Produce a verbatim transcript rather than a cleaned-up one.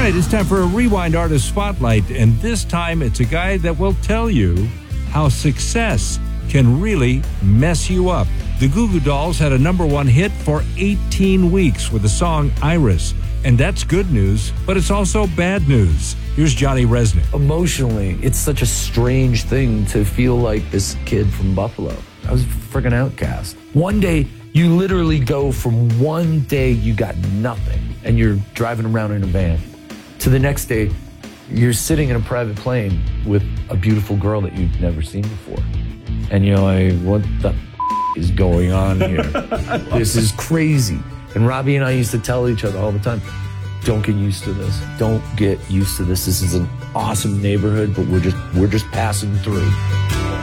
right, it's time for a Rewind Artist Spotlight, and this time it's a guy that will tell you how success can really mess you up. The Goo Goo Dolls had a number one hit for eighteen weeks with the song Iris, and that's good news, but it's also bad news. Here's Johnny Resnick. Emotionally, it's such a strange thing to feel like this kid from Buffalo. I was a freaking outcast. One day, you literally go from one day you got nothing and you're driving around in a van to the next day you're sitting in a private plane with a beautiful girl that you've never seen before. And you're like, what the f- is going on here? This is crazy. And Robbie and I used to tell each other all the time, don't get used to this. Don't get used to this. This is an awesome neighborhood, but we're just we're just passing through.